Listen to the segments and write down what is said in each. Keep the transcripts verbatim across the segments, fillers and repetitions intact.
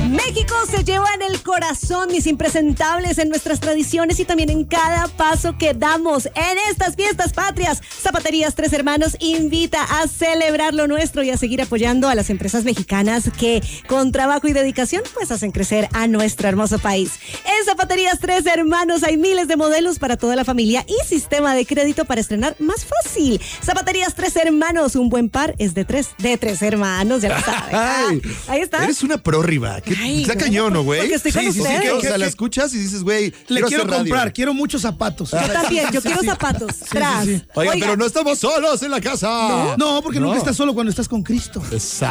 México se lleva en el corazón, mis impresentables, en nuestras tradiciones y también en cada paso que damos en estas fiestas patrias. Zapaterías Tres Hermanos invita a celebrar lo nuestro y a seguir apoyando a las empresas mexicanas que con trabajo y dedicación pues hacen crecer a nuestro hermoso país. En Zapaterías Tres Hermanos hay miles de modelos para toda la familia y sistema de crédito para estrenar más fácil. Zapaterías Tres Hermanos, un buen par es de tres, de tres hermanos, ya lo saben. Ah, ahí está. Eres una prórriba. Ay, está cañón, ¿no, güey? Porque estoy sí, con sí, ustedes. sí, que, o sea, la escuchas y dices, güey, le quiero, quiero comprar, quiero muchos zapatos. Yo también, yo quiero zapatos. Sí, Tras. sí, sí. Oiga, Oiga, pero no estamos solos en la casa. No, no porque no. nunca estás solo cuando estás con Cristo. Exacto.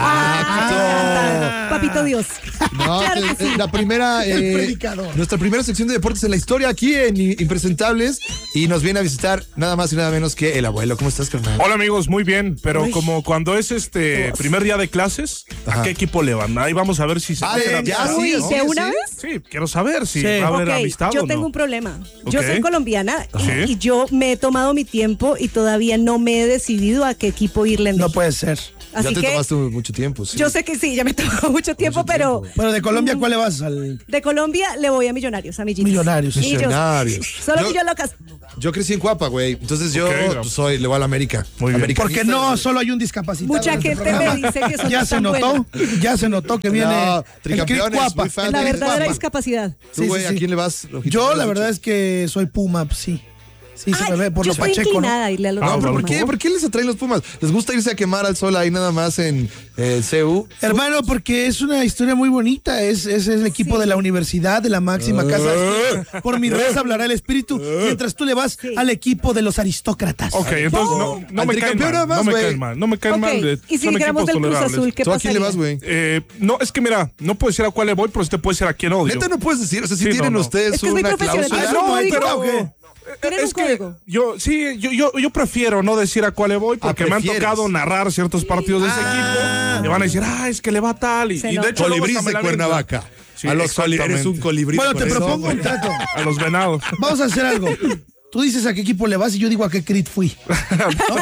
Ah, papito Dios. No, Claro que, que sí. la primera, El eh, predicador. nuestra primera sección de deportes en la historia aquí en Impresentables y nos viene a visitar nada más y nada menos que el abuelo. ¿Cómo estás, carnal? Hola amigos, muy bien, pero Uy. como cuando es este primer día de clases, Ajá. ¿a qué equipo le van? Ahí vamos a ver si se Ah, pueden ya, amistad, sí, Uy, ¿no? ¿de una sí. vez? Sí, quiero saber si Sí. va a haber Ok, amistad yo o tengo no. un problema. Yo Ok. soy colombiana y, Sí. y yo me he tomado mi tiempo y todavía no me he decidido a qué equipo irle en No México. puede ser. Así ya te que tomaste mucho tiempo, sí. yo sé que sí, ya me tomó mucho tiempo, Mucho pero tiempo. Bueno, de Colombia, ¿cuál le vas? Al de Colombia le voy a Millonarios, a Millitos. Millonarios. Millos. Millonarios. Solo Yo- Millos locas. Yo crecí en Cuapa, güey. Entonces yo Ok, pues, soy, le voy a la América. Muy bien. Americanista, Porque no güey. solo hay un discapacitado. Mucha en este gente me programa. dice que son Ya se tan notó, ya se notó que viene No, el Cris tricampeones, Cuapa. muy fan La de verdadera Cuapa. discapacidad. ¿Tú, Sí, güey, sí, a sí. quién le vas? Yo la verdad es que soy Puma, sí. Sí, se Ay, me ve por yo lo estoy pacheco, ¿no? inclinada a irle a los Ah, No, pero bueno. ¿por qué? ¿Por qué les atraen los Pumas? ¿Les gusta irse a quemar al sol ahí nada más en eh, C U? Hermano, porque es una historia muy bonita. Es, es el equipo Sí. de la universidad, de la máxima casa. Por mi raza hablará el espíritu. Mientras tú le vas Sí. al equipo de los aristócracas. Ok, entonces no, no Al me caen tricampeón mal, nada más, no me güey. caen mal, no me caen Ok, mal. eh, y si son dijéramos equipos del Cruz tolerables. Azul, ¿qué ¿Tú a quién le pasaría? vas, güey? Eh, no, es que mira, no puedo decir a cuál le voy, pero usted puede decir a quién odio. Neta no puedes decir, o sea, si Sí, tienen no, no. ustedes Es que es muy una profesional. cláusula. Ah, no, código, pero ¿o qué? ¿Tienen es un que código? yo sí, yo, yo, yo prefiero no decir a cuál le voy porque Ah, me han prefieres. tocado narrar ciertos partidos de ese Ah. equipo. Me van a decir, ah, es que le va tal. Y, Se y nota. de hecho, luego Colibrís hasta me de la avientan. Cuernavaca. Sí, a los coli- exactamente. eres un colibrí. Bueno, por te eso, propongo güey. un trato. A los venados. Vamos a hacer algo. Tú dices a qué equipo le vas y yo digo a qué crit fui. ¿No?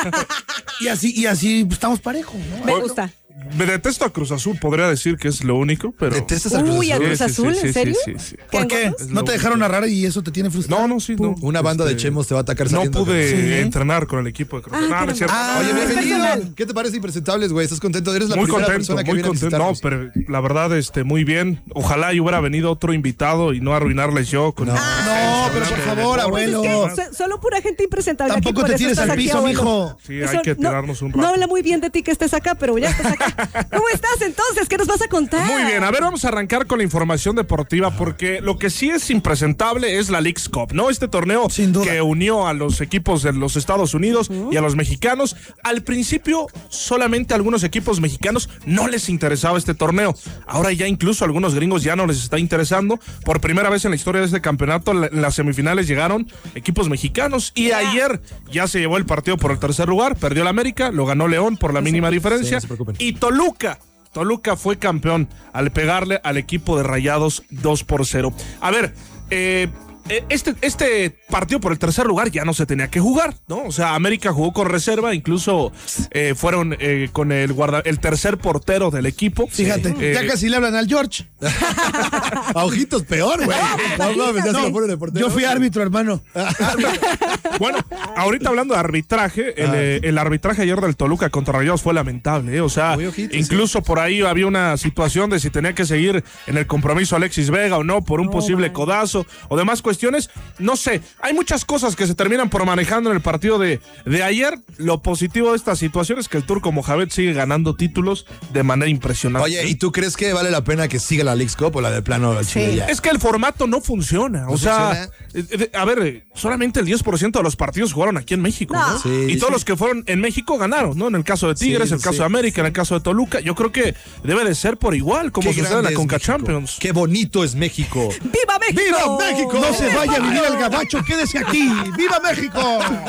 Y así, y así pues, estamos parejos, ¿no? Me gusta. Me detesto a Cruz Azul, podría decir que es lo único, pero. ¿Detestas al Cruz Uy, a Azul? Cruz Sí, sí, Azul, sí, ¿en sí, serio? sí, sí. ¿Por qué? ¿Engordas? ¿No te dejaron narrar y eso te tiene frustrado? No, no, sí, no. Una banda de Este, chemos te va a atacar No saliendo. pude Sí. entrenar con el equipo de Cruz Ah, Azul. No, no es caramba. cierto. Ah, Oye, es bienvenido. personal. ¿Qué te parece Impresentables, güey? ¿Estás contento? Eres la Muy primera contento, persona que muy viene contento. a No, visitarnos. pero la verdad, este, muy bien. Ojalá y hubiera venido otro invitado y no arruinarles yo con. No. No, pero por favor, abuelo. Es que so- solo pura gente impresentable. Tampoco aquí, por te eso tires estás al aquí, piso, abuelo. mijo. Sí, Eso hay que no- tirarnos un No rato. habla muy bien de ti que estés acá, pero ya estás acá. ¿Cómo estás entonces? ¿Qué nos vas a contar? Muy bien, a ver, vamos a arrancar con la información deportiva porque lo que sí es impresentable es la Leagues Cup, ¿no? Este torneo Sin duda. que unió a los equipos de los Estados Unidos y a los mexicanos. Al principio, solamente a algunos equipos mexicanos no les interesaba este torneo. Ahora ya incluso a algunos gringos ya no les está interesando. Por primera vez en la historia de este campeonato, la- en las semifinales llegaron equipos mexicanos y ayer ya se llevó el partido por el tercer lugar, perdió el América, lo ganó León por la mínima diferencia no se preocupen. y Toluca Toluca fue campeón al pegarle al equipo de Rayados dos por cero. A ver, eh, este, este partido por el tercer lugar ya no se tenía que jugar, ¿no? O sea, América jugó con reserva, incluso eh, fueron eh, con el guarda, el tercer portero del equipo. Fíjate, Eh, ya casi le hablan al George. A ojitos peor, güey. No mames, ya se lo ponen de portero. Yo fui árbitro, hermano. Bueno, ahorita hablando de arbitraje, el, eh, el arbitraje ayer del Toluca contra Rayados fue lamentable, ¿eh? O sea, Muy ojitos, incluso por ahí había una situación de si tenía que seguir en el compromiso Alexis Vega o no por un No, posible man. codazo o demás cuestiones. No sé, hay muchas cosas que se terminan por manejando en el partido de, de ayer. Lo positivo de esta situación es que el Turco Mohamed sigue ganando títulos de manera impresionante. Oye, ¿y tú crees que vale la pena que siga la Leagues Cup o la de plano Chile ya? Es que el formato no funciona. ¿No o sea, funciona? eh, eh, a ver, eh, solamente el diez por ciento de los partidos jugaron aquí en México, No. ¿no? Sí, y todos sí. los que fueron en México ganaron, ¿no? En el caso de Tigres, Sí, en el caso sí. de América, en el caso de Toluca. Yo creo que debe de ser por igual, como Qué sucede en grande la es Conca México. Champions. Qué bonito es México. ¡Viva México! ¡Viva México! No se vaya a vivir al gabacho, quédese aquí. ¡Viva México!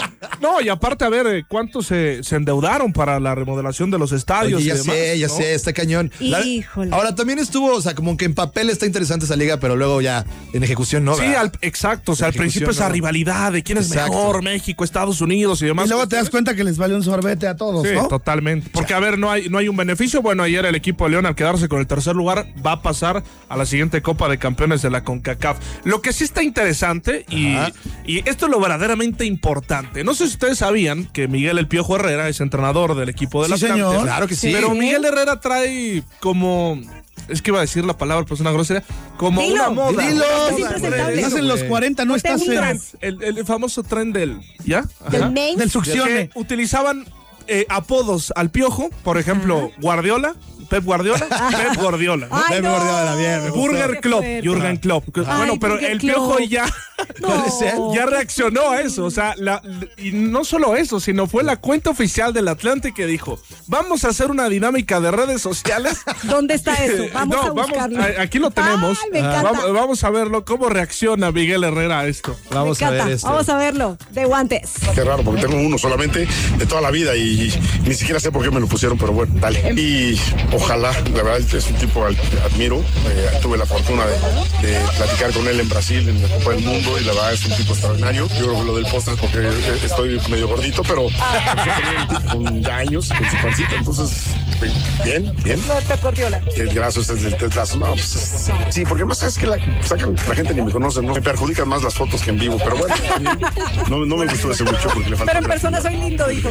No, y aparte, a ver, eh, ¿cuántos se, se endeudaron para la remodelación de los estadios? Oye, ya y demás, sé, ya ¿no? sé, está cañón. La- Híjole. ahora también estuvo, o sea, como que en papel está interesante esa liga, pero luego ya en ejecución no. Sí, ¿verdad? al- exacto. O sea, al Ejecución, principio esa no. rivalidad de quién es Exacto. mejor, México, Estados Unidos y demás. Y luego te das cuenta que les vale un sorbete a todos, Sí, ¿no? totalmente. Porque, a ver, no hay, no hay un beneficio. Bueno, ayer el equipo de León, al quedarse con el tercer lugar, va a pasar a la siguiente Copa de Campeones de la CONCACAF. Lo que sí está interesante, y, y esto es lo verdaderamente importante. No sé si ustedes sabían que Miguel El Piojo Herrera es entrenador del equipo del Sí, Atlante. señor. Claro que sí. Pero Miguel Herrera trae como... Es que iba a decir la palabra, pues una grosería. Como Dilo. una moda. Dilo, Estás Una moda, impresentable. estás en los güey. cuarenta, no No te estás en, miras. El, el famoso tren del... ¿Ya? Del Ajá. main. del Que succione. utilizaban eh, apodos al Piojo, por ejemplo, Guardiola, Pep Guardiola, Pep Guardiola. ¿no? Ay, Pep no. Guardiola, bien, me gustó. Burger Qué Club, fuerte. Jürgen Klopp. Ay, Bueno, pero Burger el Klopp. Piojo ya, ¿Cuál es él? ya reaccionó a eso. O sea, la- y no solo eso, sino fue la cuenta oficial del Atlante que dijo, vamos a hacer una dinámica de redes sociales. ¿Dónde está eso? Vamos No, a buscarlo. a- aquí lo tenemos. Ay, me encanta. Vamos, vamos a verlo, cómo reacciona Miguel Herrera a esto. Vamos Me a ver encanta. esto. Vamos a verlo. De guantes. Qué raro, porque tengo uno solamente de toda la vida y ni siquiera sé por qué me lo pusieron, pero bueno, dale. Y ojalá, la verdad es un tipo al que admiro. Eh, tuve la fortuna de, de platicar con él en Brasil, en la Copa del Mundo, y la verdad es un tipo extraordinario. Yo creo que lo del postre es porque eh, estoy medio gordito, pero con ya años, con su pancita, entonces, bien, bien. No te Guardiola. El graso es el tetazo. No, pues, es- sí, porque más es que la, sacan, la gente ni me conoce, ¿no? Me perjudican más las fotos que en vivo, pero bueno, no, no me gustó ese mucho porque le falta. Pero en persona soy lindo, dijo.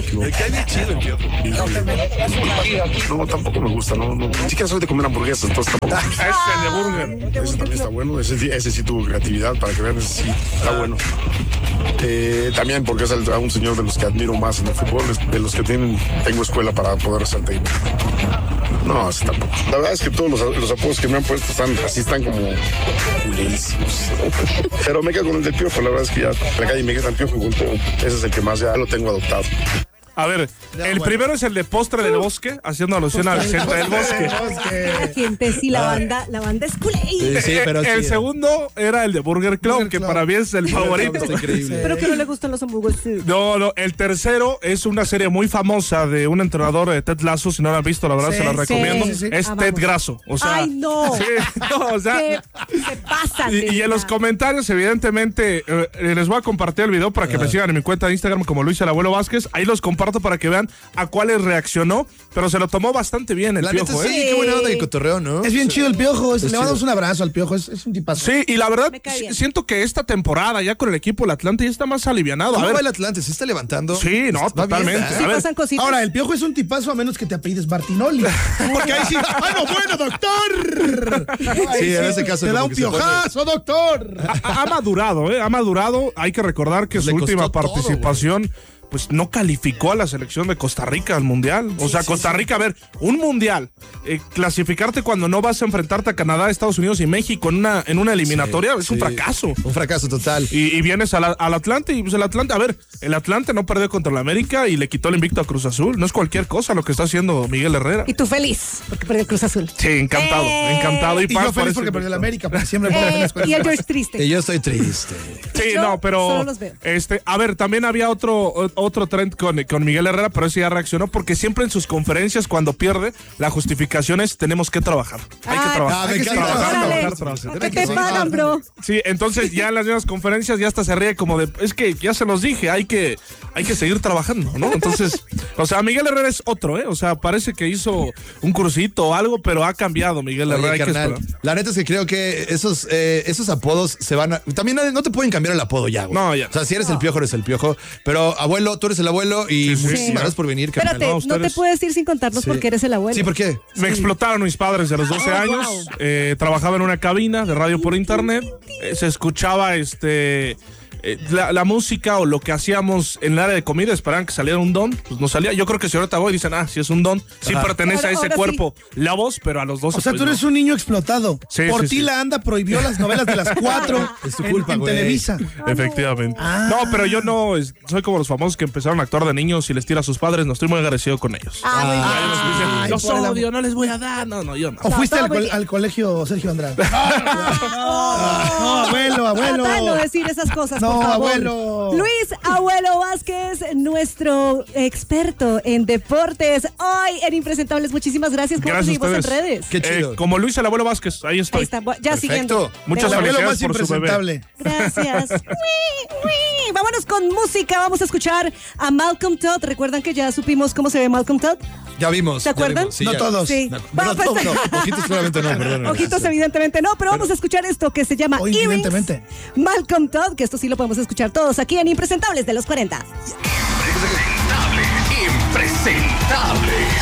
No, tampoco me gusta, no, no. Ni siquiera soy de comer hamburguesas, entonces tampoco. Ese de Burger. Ese también está bueno, ese, sí- ese sí tuvo creatividad, para que vean, ese sí está bueno. Eh, también porque es el- a un señor de los que admiro más en el fútbol, es de los que tienen, tengo escuela para poder ser técnico. No, ese tampoco. La verdad es que todos los, los apodos que me han puesto están así, están como culerísimos. Pero me quedo con el del Piojo, la verdad es que ya la calle me queda el Piojo y volteo. Ese es el que más ya lo tengo adoptado. A ver, el primero es el de Postre del Bosque, haciendo alusión a Vicente del Bosque. La gente, sí, la banda, la banda es culé. Sí, sí, pero el sí. segundo era el de Burger Club, Burger que Club. para mí es el favorito. Está increíble. Pero que no le gustan los hamburguesas. No, no, el tercero es una serie muy famosa de un entrenador de Ted Lasso, si no la han visto, la verdad Sí, se la sí, recomiendo. sí, sí. Es Ah, Ted vamos. Grasso, o sea. Ay, no. Sí, no, o sea. Que se pasan. de Y, y en los verdad. comentarios, evidentemente, eh, eh, les voy a compartir el video para que me sigan en mi cuenta de Instagram como Luis el Abuelo Vázquez. Ahí los comparto para que vean a cuáles reaccionó, pero se lo tomó bastante bien el La neta Piojo, sí, ¿eh? qué buena onda de cotorreo, ¿no? Es bien chido el Piojo. es- Es le mandamos chido. un abrazo al Piojo. Es, es un tipazo. Sí, y la verdad, Me cae si- bien. siento que esta temporada ya con el equipo, el Atlante ya está más alivianado. A ¿Cómo ver, va el Atlante? ¿Se está levantando? Sí, no, Va bien, totalmente. ¿eh? Sí A ver. pasan cositas. Ahora, el Piojo es un tipazo a menos que te apellides Bartinoli. Porque ahí sí. ¡Ay, no, bueno, doctor! Ahí Sí, en ese caso Te da como un que se pone- piojazo, doctor. ha, ha madurado, ¿eh? Ha madurado. Hay que recordar que Pues su le última costó todo, participación, pues no calificó a la selección de Costa Rica al Mundial. O sea, Costa Rica, a ver, un Mundial, eh, clasificarte cuando no vas a enfrentarte a Canadá, Estados Unidos y México en una, en una eliminatoria, es un Sí. fracaso. Un fracaso total. Y, y vienes a la- al Atlante y pues el Atlante, a ver, el Atlante no perdió contra el América y le quitó el invicto a Cruz Azul. No es cualquier cosa lo que está haciendo Miguel Herrera. Y tú feliz, porque perdió Cruz Azul. Sí, encantado, Eh. encantado. Y, Y paz yo por feliz ese porque perdió la invicto. América, porque siempre me ponen Eh, las cosas. y el George triste. Y yo estoy triste. Sí, Yo no, pero solo los veo. este, a ver, también había otro o- otro trend con, con Miguel Herrera, pero ese ya reaccionó porque siempre en sus conferencias cuando pierde, la justificación es tenemos que trabajar. Hay que Ay, trabajar. Ah, me Hay que encanta. seguir trabajar, Órale. trabajar, trabajar. ¿Qué te pagan, bro? Sí, entonces ya en las mismas conferencias ya hasta se ríe como de, es que ya se los dije, hay que, hay que seguir trabajando, ¿no? Entonces, o sea, Miguel Herrera es otro, ¿eh? O sea, parece que hizo un cursito o algo, pero ha cambiado Miguel Oye, Herrera. Hay que carnal, esperar. la neta es que creo que esos, eh, esos apodos se van a... También nadie- no te pueden cambiar el apodo ya, güey. No, ya. O sea, si eres el Piojo, eres el Piojo. Pero, abuelo, tú eres el abuelo y Sí, sí, muchísimas sí. gracias por venir, carnal. Espérate, no, no, ustedes- te puedes ir sin contarnos Sí. porque eres el abuelo. Sí, ¿por qué? Me explotaron mis padres de los doce Oh, años. wow. eh, trabajaba en una cabina de radio por internet. eh, se escuchaba este eh, la, la música o lo que hacíamos en el área de comida. Esperaban que saliera un don. Pues no salía. Yo creo que si ahorita voy dicen, ah, si es un don. Sí pertenece Ahora- a ese ahora cuerpo la voz, pero a los doce. O sea, pues, tú eres no. un niño explotado. Sí, Por sí, ti sí. la ANDA prohibió las novelas de las cuatro Es tu en- culpa, en, güey. Televisa. Efectivamente. Ah. No, pero yo no es- soy como los famosos que empezaron a actuar de niños y les tira a sus padres. No estoy muy agradecido con ellos. Ah, muy bien. Ellos dicen, Ay, los por el odio, no les voy a dar. No, no, yo no. ¿O No, fuiste todo al, muy col- bien. al colegio Sergio Andrade? No, abuelo, abuelo. Trata de no decir esas cosas, No, por favor. abuelo. Luis, Abuelo Vázquez, nuestro experto en deportes, hoy en Impresentables. Muchísimas gracias. ¿Cómo Gracias te seguimos a en ustedes. redes? Qué chido. Eh, como Luis el abuelo Vázquez, ahí estoy. Ahí está, ya Perfecto. siguiendo. Muchas El abuelo felicidades más por su bebé. impresentable. Gracias. Uy, uy. Vámonos con música. Vamos a escuchar a Malcolm Todd. ¿Recuerdan que ya supimos cómo se ve Malcolm Todd? Ya vimos. ¿Se ya acuerdan? vimos, sí, No ya. todos. Sí. No, Bueno, no, pues- no, no, ojitos claramente no, perdón. Ojitos, evidentemente no, pero vamos a escuchar esto que se llama O Earrings. evidentemente. Malcolm Todd, que esto sí lo podemos escuchar todos aquí en Impresentables de los cuarenta. Impresentables, impresentables.